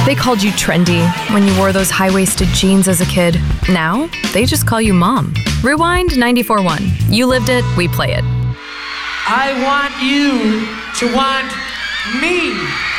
They called you trendy when you wore those high-waisted jeans as a kid. Now, they just call you Mom. Rewind 94.1. You lived it, we play it. I want you to want me.